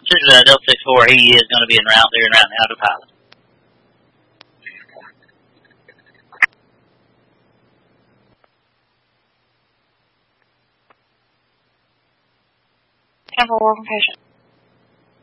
Delta 64, he is going to be en route there, en route now to pilot. Temple working patient.